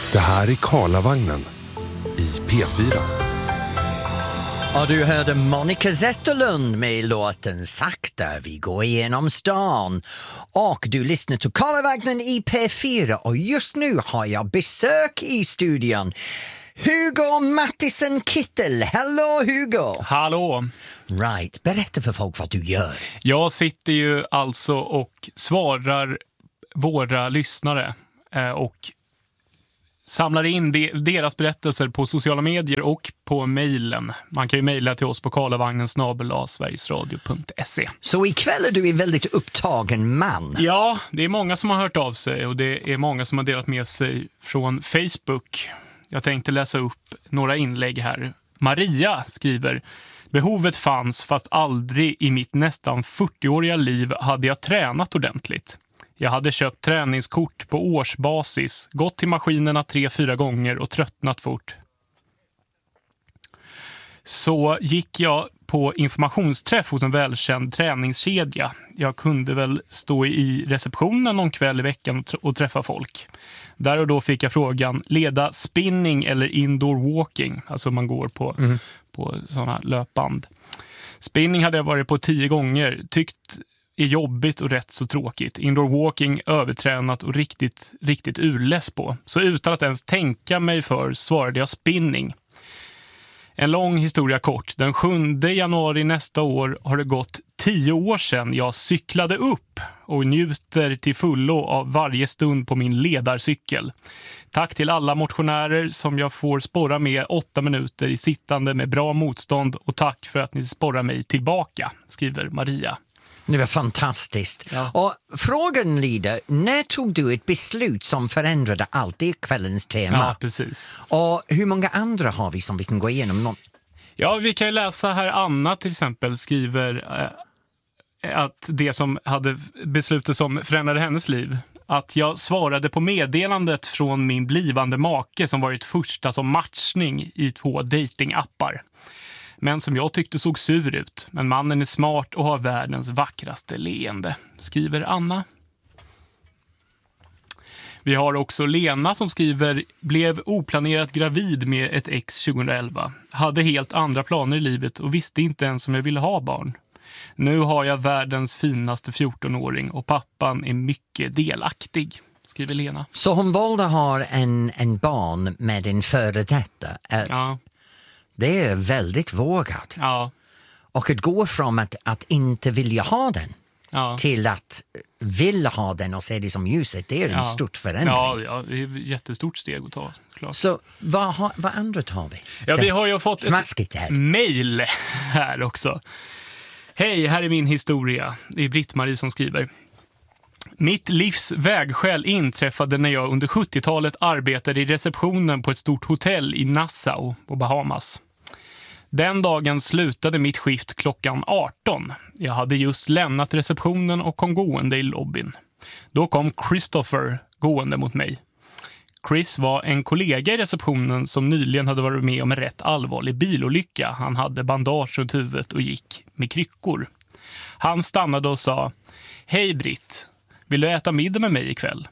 Det här är Karlavagnen i P4. Och du hörde Monica Zetterlund med låten Sakta vi går igenom stan. Och du lyssnar till Karlavagnen i P4 och just nu har jag besök i studion. Hugo Mattisson Kittel. Hallå Hugo! Hallå! Right, berätta för folk vad du gör. Jag sitter ju alltså och svarar våra lyssnare och samlar in deras berättelser på sociala medier och på mejlen. Man kan ju mejla till oss på karlavagnen@sverigesradio.se. Så ikväll är du en väldigt upptagen man. Ja, det är många som har hört av sig och det är många som har delat med sig från Facebook. Jag tänkte läsa upp några inlägg här. Maria skriver: behovet fanns fast aldrig i mitt nästan 40-åriga liv hade jag tränat ordentligt. Jag hade köpt träningskort på årsbasis, gått till maskinerna 3-4 gånger och tröttnat fort. Så gick jag på informationsträff hos en välkänd träningskedja. Jag kunde väl stå i receptionen någon kväll i veckan och träffa folk. Där och då fick jag frågan, leda spinning eller indoor walking? Alltså man går på sådana löpband. Spinning hade jag varit på 10 gånger, tyckt är jobbigt och rätt så tråkigt. Indoor walking, övertränat och riktigt urless på. Så utan att ens tänka mig för svarade jag spinning. En lång historia kort. Den 7 januari nästa år har det gått 10 år sedan jag cyklade upp och njuter till fullo av varje stund på min ledarcykel. Tack till alla motionärer som jag får sporra med 8 minuter i sittande med bra motstånd och tack för att ni sporrar mig tillbaka, skriver Maria. Det var fantastiskt. Ja. Och frågan lyder, när tog du ett beslut som förändrade allt? Det är kvällens tema. Ja, precis. Och hur många andra har vi som vi kan gå igenom? Ja, vi kan ju läsa här. Anna till exempel skriver att det som hade beslutet som förändrade hennes liv, att jag svarade på meddelandet från min blivande make som varit första som matchning i 2 datingappar. Men som jag tyckte såg sur ut. Men mannen är smart och har världens vackraste leende, skriver Anna. Vi har också Lena som skriver: blev oplanerat gravid med ett ex 2011. Hade helt andra planer i livet och visste inte ens om jag ville ha barn. Nu har jag världens finaste 14-åring och pappan är mycket delaktig, skriver Lena. Så hon valde att ha en barn med en före detta. Ja. Det är väldigt vågat. Ja. Och att gå från att inte vilja ha den till att vilja ha den och se det som ljuset, det är en stort förändring. Ja, det är ett jättestort steg att ta. Klart. Så vad andra tar vi? Ja, vi har ju fått ett mejl här också. Hej, här är min historia. Det är Britt-Marie som skriver. Mitt livs vägskäl inträffade när jag under 70-talet arbetade i receptionen på ett stort hotell i Nassau på Bahamas. Den dagen slutade mitt skift klockan 18. Jag hade just lämnat receptionen och kom gående i lobbyn. Då kom Christopher gående mot mig. Chris var en kollega i receptionen som nyligen hade varit med om en rätt allvarlig bilolycka. Han hade bandage runt huvudet och gick med kryckor. Han stannade och sa: hej Britt, vill du äta middag med mig ikväll?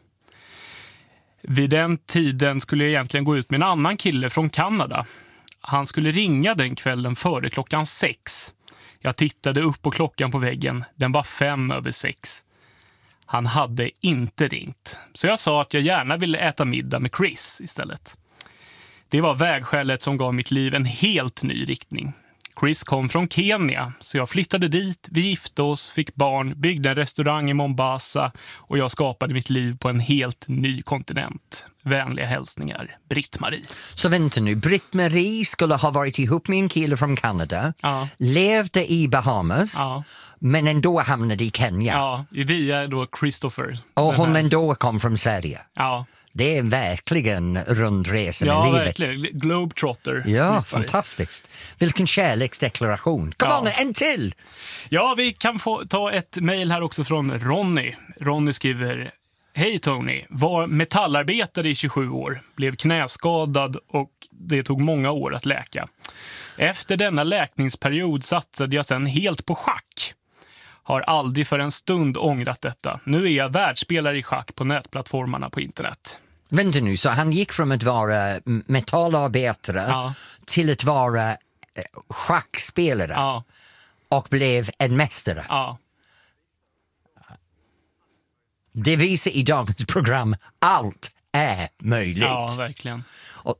Vid den tiden skulle jag egentligen gå ut med en annan kille från Kanada. Han skulle ringa den kvällen före klockan 6. Jag tittade upp på klockan på väggen. Den var 5:05. Han hade inte ringt. Så jag sa att jag gärna ville äta middag med Chris istället. Det var vägskälet som gav mitt liv en helt ny riktning. Chris kom från Kenya, så jag flyttade dit, vi gifte oss, fick barn, byggde en restaurang i Mombasa och jag skapade mitt liv på en helt ny kontinent. Vänliga hälsningar, Britt-Marie. Så vänta nu, Britt-Marie skulle ha varit ihop med en kille från Kanada, levde i Bahamas, men ändå hamnade i Kenya. Ja, via då Christopher. Och hon ändå kom från Sverige. Ja. Det är verkligen rundresa med livet. Ja, verkligen. Globetrotter. Ja, fantastiskt. Vilken kärleksdeklaration. Kom on, en till! Ja, vi kan få ta ett mejl här också från Ronny. Ronny skriver: hej Tony, var metallarbetare i 27 år, blev knäskadad och det tog många år att läka. Efter denna läkningsperiod satsade jag sedan helt på schack. Har aldrig för en stund ångrat detta. Nu är jag världsspelare i schack på nätplattformarna på internet. Vänta nu, så han gick från att vara metallarbetare till att vara schackspelare och blev en mästare. Ja. Det visar i dagens program, allt är möjligt. Ja, verkligen. Och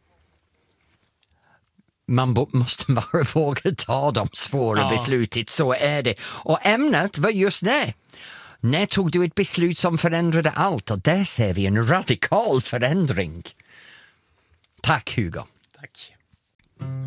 man måste bara våga ta de svåra besluten, så är det. Och ämnet var just det. När tog du ett beslut som förändrade allt? Och där ser vi en radikal förändring. Tack Hugo. Tack.